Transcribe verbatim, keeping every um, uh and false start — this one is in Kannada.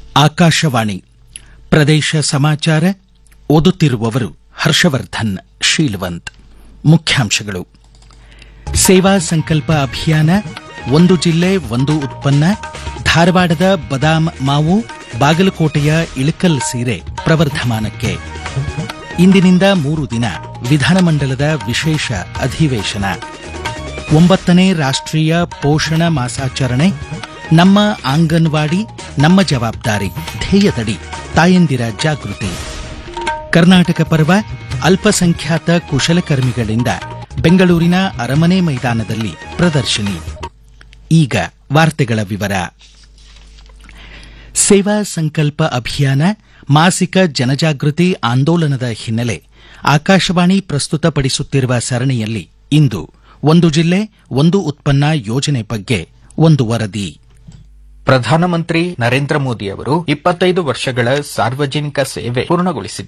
ಆಕಾಶವಾಣಿ ಪ್ರದೇಶ ಸಮಾಚಾರ ಓದುತ್ತಿರುವವರು ಹರ್ಷವರ್ಧನ್ ಶೀಲವಂತ್. ಮುಖ್ಯಾಂಶಗಳು. ಸೇವಾ ಸಂಕಲ್ಪ ಅಭಿಯಾನ, ಒಂದು ಜಿಲ್ಲೆ ಒಂದು ಉತ್ಪನ್ನ, ಧಾರವಾಡದ ಬದಾಮ್ ಮಾವು, ಬಾಗಲಕೋಟೆಯ ಇಳಕಲ್ ಸೀರೆ ಪ್ರವರ್ಧಮಾನಕ್ಕೆ. ಇಂದಿನಿಂದ ಮೂರು ದಿನ ವಿಧಾನಮಂಡಲದ ವಿಶೇಷ ಅಧಿವೇಶನ. ಒಂಬತ್ತನೇ ರಾಷ್ಟ್ರೀಯ ಪೋಷಣ ಮಾಸಾಚರಣೆ, ನಮ್ಮ ಆಂಗನವಾಡಿ ನಮ್ಮ ಜವಾಬ್ದಾರಿ ಧ್ಯೇಯದಡಿ ತಾಯಂದಿರ ಜಾಗೃತಿ. ಕರ್ನಾಟಕ ಪರ್ವ, ಅಲ್ಪಸಂಖ್ಯಾತ ಕುಶಲಕರ್ಮಿಗಳಿಂದ ಬೆಂಗಳೂರಿನ ಅರಮನೆ ಮೈದಾನದಲ್ಲಿ ಪ್ರದರ್ಶನಿ. ಈಗ ವಾರ್ತೆಗಳ ವಿವರ. ಸೇವಾ ಸಂಕಲ್ಪ ಅಭಿಯಾನ ಮಾಸಿಕ ಜನಜಾಗೃತಿ ಆಂದೋಲನದ ಹಿನ್ನೆಲೆ ಆಕಾಶವಾಣಿ ಪ್ರಸ್ತುತಪಡಿಸುತ್ತಿರುವ ಸರಣಿಯಲ್ಲಿ ಇಂದು ಒಂದು ಜಿಲ್ಲೆ ಒಂದು ಉತ್ಪನ್ನ ಯೋಜನೆ ಬಗ್ಗೆ ಒಂದು ವರದಿ. ಪ್ರಧಾನಮಂತ್ರಿ ನರೇಂದ್ರ ಮೋದಿ ಅವರು ಇಪ್ಪತ್ತೈದು ವರ್ಷಗಳ ಸಾರ್ವಜನಿಕ ಸೇವೆ ಪೂರ್ಣಗೊಳಿಸಿದ್ದಾರೆ.